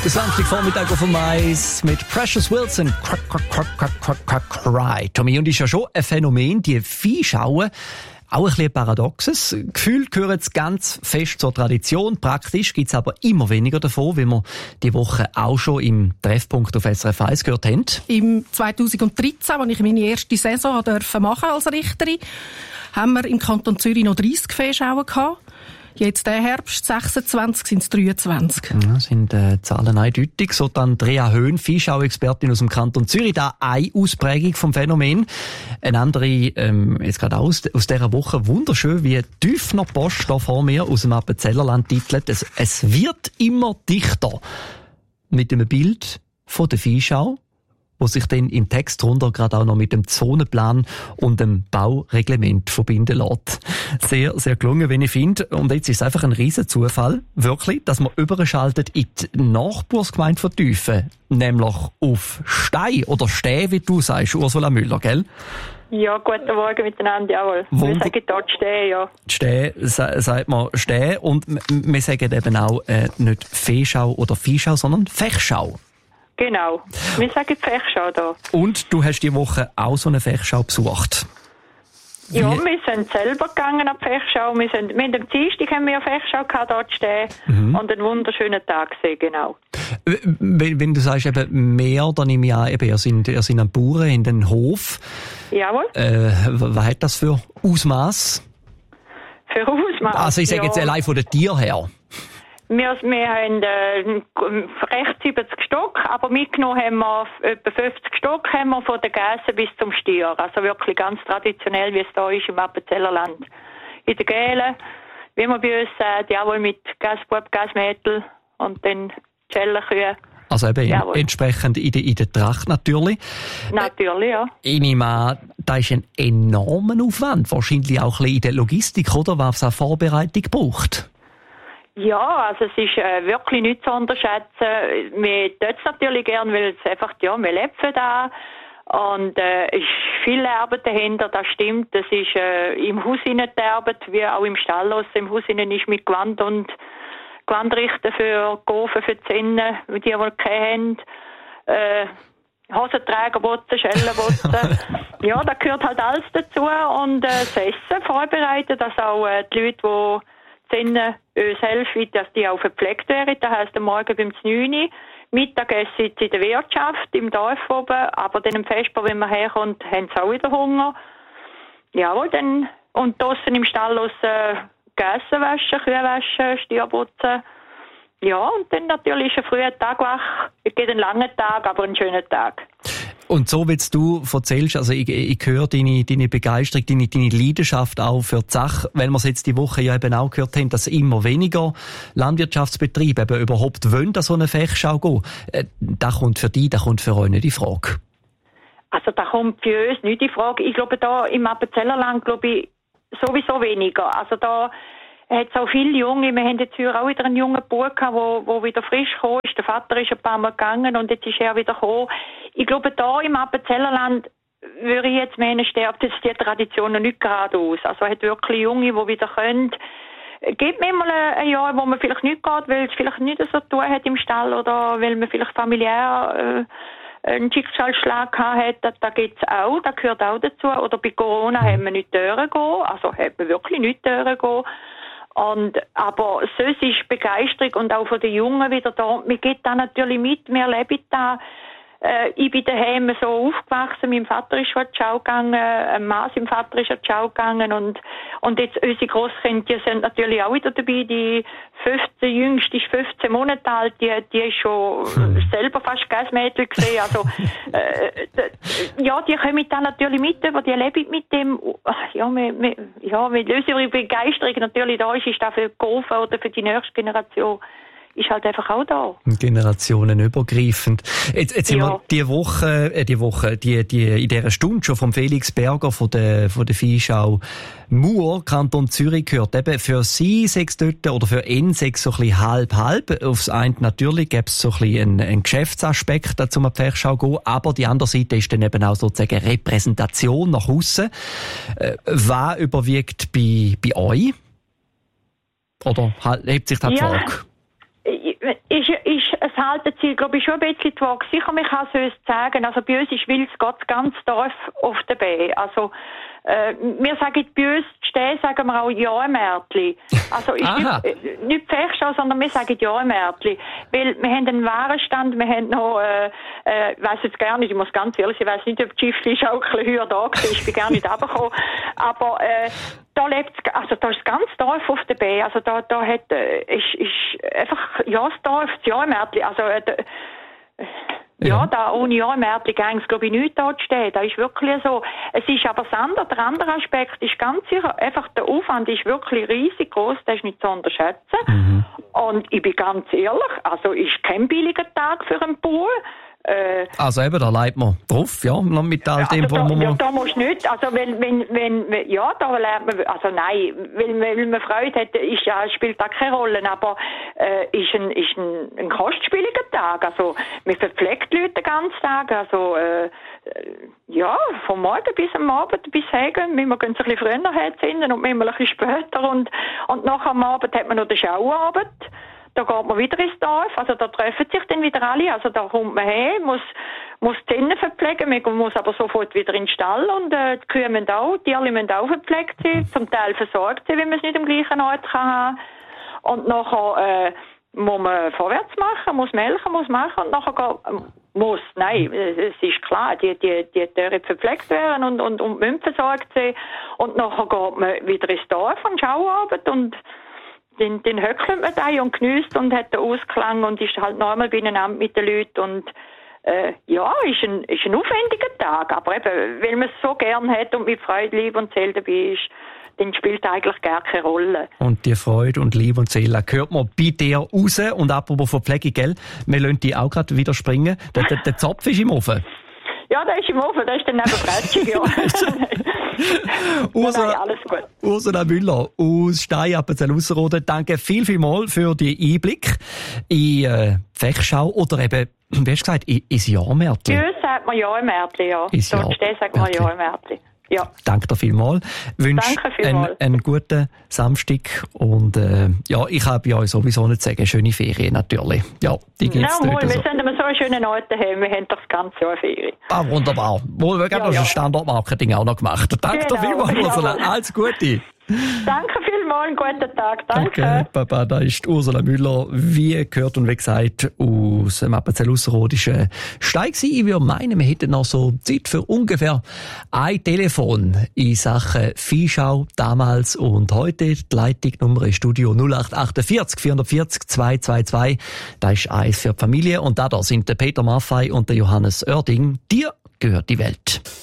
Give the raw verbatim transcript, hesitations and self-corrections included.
Der Samstagvormittag auf dem Mais mit Precious Wilson. Crack, crack, crack, crack, crack, crack, cry. Tommy, und ist ja schon ein Phänomen, die Viehschauen. Auch ein bisschen paradoxes. Gefühl gehört ganz fest zur Tradition. Praktisch gibt es aber immer weniger davon, wie wir die Woche auch schon im Treffpunkt auf S R F eins gehört haben. Im zweitausenddreizehn, als ich meine erste Saison durfte machen als Richterin, haben wir im Kanton Zürich noch dreissig Viehschauen gehabt. Jetzt der Herbst sechsundzwanzig sind es dreiundzwanzig. Ja, sind äh, Zahlen eindeutig. So dann Andrea Höhn, Viehschau-Expertin aus dem Kanton Zürich, da eine Ausprägung vom Phänomen. Eine andere, ähm, jetzt gerade aus, aus dieser Woche, wunderschön, wie Tüffner Post da vor mir aus dem Appenzellerland titelt. Es, es wird immer dichter. Mit einem Bild von der Viehschau, wo sich dann im Text drunter gerade auch noch mit dem Zonenplan und dem Baureglement verbinden lässt. Sehr, sehr gelungen, wenn ich finde. Und jetzt ist es einfach ein riesen Zufall, wirklich, dass man überschaltet in die Nachbarsgemeinde von Tüfen, nämlich auf Stein oder Stäh, wie du sagst, Ursula Müller, gell? Ja, guten Morgen miteinander, jawohl. Wir Wunder- sagen dort stehen, ja. Stäh, sa- sagt man Stäh. Und m- wir sagen eben auch äh, nicht Viehschau oder Viehschau, sondern Fechschau. Genau. Wir sagen Fechschau da. Und du hast die Woche auch so eine Fechschau besucht. Ja, Wie- wir sind selber gegangen an die Fechschau. Wir sind, wir haben am Dienstag haben wir eine Fechschau gehabt, dort stehen. Mhm. Und einen wunderschönen Tag gesehen, genau. Wenn, wenn du sagst eben mehr, dann nehme ich an, eben, ihr seid, ihr seid ein Bauern in den Hof. Jawohl. Äh, was hat das für Ausmaß? Für Ausmaß. Also ich sage jetzt ja. allein von den Tieren her. Wir, wir haben äh, recht siebzig Stück, aber mitgenommen haben wir etwa fünfzig Stück haben wir von der Gäse bis zum Stier. Also wirklich ganz traditionell, wie es da ist im Appenzellerland. In der Gäle, wie man bei uns sagt, jawohl mit Gasbub, Gasmädel und dann Schellenkühe. Also eben Jawohl. entsprechend in der, in der Tracht natürlich. Natürlich, ja. Ich nehme an, da ist ein enormer Aufwand. Wahrscheinlich auch ein bisschen in der Logistik, oder? Was es auch Vorbereitung braucht. Ja, also es ist äh, wirklich nicht zu unterschätzen. Wir tun es natürlich gern, weil es einfach, ja, wir leben da. Und äh, es ist viel Arbeit dahinter, das stimmt. Das ist äh, im Haus hinein die Arbeit, wie auch im Stall. Also im Haus hinein ist mit Gewand und Gewandrichten für Gofen, für die Zähne, die die wir kennen. Äh, Hosenträger, Botzen, Schellenbotzen. Ja, da gehört halt alles dazu. Und äh, das Essen vorbereiten, dass auch äh, die Leute, die Zähne uns helfen, dass die auch verpflegt werden. Das heisst, am Morgen beim neun Uhr, Mittagessen in der Wirtschaft, im Dorf oben, aber dann am Vesper, wenn man herkommt, haben sie auch wieder Hunger. Jawohl, dann, und draussen im Stall aus äh, Gässe waschen, Kühe waschen, Stier putzen. Ja, und dann natürlich ist ein früher Tag wach. Es geht ein langer Tag, aber ein schöner Tag. Und so, wie du erzählst, also ich, ich höre deine, deine Begeisterung, deine, deine Leidenschaft auch für die Sache, weil wir es jetzt die Woche ja eben auch gehört haben, dass immer weniger Landwirtschaftsbetriebe eben überhaupt wollen, dass so eine Fechschau gehen. Äh, da kommt für dich, da kommt für euch nicht die Frage. Also da kommt für uns nicht die Frage. Ich glaube, da im Appenzellerland, glaube ich, sowieso weniger. Also da hat es auch viele Junge. Wir haben jetzt hier auch wieder einen jungen Bub gehabt, der, der wieder frisch gekommen ist. Der Vater ist ein paar Mal gegangen und jetzt ist er wieder gekommen. Ich glaube, da im Appenzellerland würde ich jetzt meinen, stirbt jetzt die Tradition noch nicht gerade aus. Also hat wirklich Junge, die wieder können. Gibt mir mal ein Jahr, wo man vielleicht nicht geht, weil es vielleicht nicht so zu tun hat im Stall oder weil man vielleicht familiär äh, einen Schicksalsschlag gehabt hat. Da, da gibt es auch, da gehört auch dazu. Oder bei Corona haben wir nicht dürfen gehen. Also haben wir wirklich nicht dürfen gehen. Und, aber sonst ist Begeisterung und auch von den Jungen wieder da. Wir gehen da natürlich mit, wir leben da. Äh, ich bin daheim so aufgewachsen, mein Vater ist schon zur Schau gegangen, ein Mann, sein Vater ist zur Schau gegangen und, und jetzt unsere Grosskinder, die sind natürlich auch wieder dabei, die fünfzehn, jüngste ist fünfzehn Monate alt, die, die ist schon hm. selber fast Gasmädel gesehen, also, äh, d- ja, die kommen da natürlich mit, aber die leben mit dem, ja, wir, wir, ja, mit unserer Begeisterung natürlich da ist, ist da für die Golfen oder für die nächste Generation, ist halt einfach auch da. Generationenübergreifend. Jetzt, jetzt Ja. haben wir die Woche, äh, die Woche, die, die, in dieser Stunde schon vom Felix Berger von der, von der Viehschau Mur, Kanton Zürich gehört. Eben für sie sechs dort oder für ihn sechs so ein bisschen halb-halb. Aufs eine natürlich gäbe es so ein bisschen einen, einen Geschäftsaspekt, da zum an die Viehschau gehen, aber die andere Seite ist dann eben auch sozusagen Repräsentation nach aussen. Äh, was überwiegt bei, bei euch? Oder hebt sich das die Ja. Frage? Ist, ist, es halten sie, glaube ich, schon ein bisschen die Waage. Sicher, man kann es uns sagen. Also bei uns ist Wils Gott ganz Dorf auf der Beine. Also, äh, wir sagen bei uns, die Stähe sagen wir auch Ja-Märtli. Also, ist nicht, äh, nicht Pfechschau, sondern wir sagen Ja-Märtli. Weil wir haben einen Warenstand, wir haben noch, äh, äh, ich weiss jetzt gar nicht, ich muss ganz ehrlich, ich weiss nicht, ob die Schiffli-Schaukel höher da war, ich bin gar nicht runtergekommen. Aber, äh, da lebt, also da ist das ganze Dorf auf der B. Also da, da hat, äh, ist, ist einfach, ja, das Dorf, das Ja-Märtli, also, äh, ja, ja, da ohne Ja-Märtli gäng's, glaube ich, nicht da zu stehen. Das ist wirklich so. Es ist aber das andere, der andere Aspekt ist ganz sicher, einfach der Aufwand ist wirklich riesig groß, das ist nicht zu unterschätzen. Mhm. Und ich bin ganz ehrlich, also ist kein billiger Tag für einen Bauer. Äh, also eben, da leidet man drauf, ja, mit all dem, also wo da, man... Ja, da musst du nicht, also wenn, wenn, wenn, ja, da lernt man, also nein, weil, weil man Freude hat, ist ja, spielt da keine Rolle, aber äh, ist ein, ist ein, ein kostspieliger Tag, also man verpflegt die Leute den ganzen Tag, also äh, ja, vom Morgen bis am Abend, bis heim, wir gehen ein bisschen früher herziehen und manchmal ein bisschen später und, und nachher am Abend hat man noch den Schauabend. Da geht man wieder ins Dorf, also da treffen sich dann wieder alle, also da kommt man her, muss, muss die Zinnen verpflegen, man muss aber sofort wieder in den Stall und äh, die Kühe müssen auch, die Tiere müssen auch verpflegt sein, zum Teil versorgt sein, wenn man es nicht am gleichen Ort kann haben. Und nachher äh, muss man vorwärts machen, muss melken, muss machen und nachher geht, muss, nein, es ist klar, die, die, die Tiere verpflegt werden und, und, und müssen versorgt sein und nachher geht man wieder ins Dorf und Schauabend und Den, den höckelt man da und geniesst und hat den Ausklang und ist halt normal beieinander mit den Leuten und äh, ja, ist ein, ist ein aufwendiger Tag, aber eben, weil man es so gern hat und mit Freude, Liebe und Seele dabei ist, dann spielt eigentlich gar keine Rolle. Und die Freude und Liebe und Seele hört man bei dir raus und apropos Verpflegung, gell, wir lassen die auch gerade wieder springen, der, der, der Zopf ist im Ofen. Ja, der ist im Ofen, der ist dann neben Bretschig, ja. Ursula, Nein, alles gut. Ursula Müller aus Stein-Appenzell-Ausserrhoden, danke viel, viel mal für die Einblick in äh, Pfechschau oder eben, wie hast du gesagt, ins Ja-Märtli. Ja, sagt man Ja-Märtli, ja. Ins Dort steht, sagt man Ja-Märtli. Ja. Danke dir vielmals. Wünsche einen, einen guten Samstag und äh, ja, ich habe ja sowieso nicht sagen, schöne Ferien natürlich. Ja, die gibt's ja, dort. Wir so. sind immer so einen schönen Ort haben, wir haben doch das ganze Jahr Ferien. Ah, wunderbar. Wohl, wir haben ja, ja. das Standortmarketing auch noch gemacht. Danke genau, dir vielmals, Ursula. Ja. Alles Gute. Danke vielmals, einen guten Tag. Danke. Danke, Papa. Da ist Ursula Müller, wie gehört und wie gesagt, aus dem Appenzell-Ausserrhodischen Stein gewesen. Ich würde meinen, wir hätten noch so Zeit für ungefähr ein Telefon in Sachen Viehschau damals und heute. Die Leitungsnummer ist Studio null acht achtundvierzig vierhundertvierzig zweihundertzweiundzwanzig. Da ist eins für die Familie und da, da sind der Peter Maffei und der Johannes Oerding. Dir gehört die Welt.